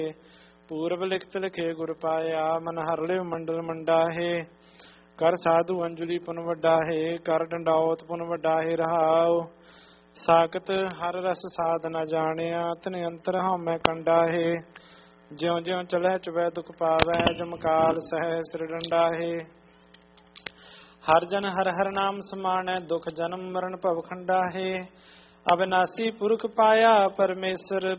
ਪੂਰਬ ਲਿਖਤ ਲਿਖੇ ਗੁਰ ਪਾਇਆ, ਮਨ ਹਰ ਲਿਵ ਮੰਡਲ ਮੰਡਾਹੇ। ਕਰ ਸਾਧੂ ਅੰਜਲੀ ਪੁਨ ਵੱਡਾਹੇ, ਕਰ ਡੰਡਾਉਤ ਪੁਨ ਵੱਡਾਹੇ। ਰਹਾਉ ਸਾਖਤ ਹਰ ਰਸ ਸਾਧ ਨ ਜਾਣਿਆ, ਤਨ ਅੰਤਰ ਹਉਮੈ ਕੰਡਾਹੇ। ਜਿਉ ਜਿਉ ਚਲੈ ਚੁਬੈ ਦੁਖ ਪਾਵੈ, ਜਮਕਾਲ ਸਹਿ ਸਿਰ ਡੰਡਾਹੇ। ਹਰ ਜਨ ਹਰ ਹਰ ਨਾਮ ਸਮਾਣੈ, ਦੁਖ ਜਨਮ ਮਰਨ ਭਵ ਖੰਡਾਹੇ। ਅਬਿਨਾਸੀ ਪੁਰਖ ਪਾਇਆ, ਪਰਮੇਸ਼ਰ